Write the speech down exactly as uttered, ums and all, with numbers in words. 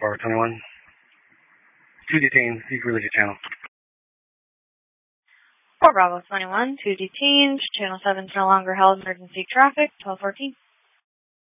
for twenty-one. Two detained, seek religious channel. four Bravo twenty-one, two detained, channel seven no longer held, emergency traffic, twelve fourteen.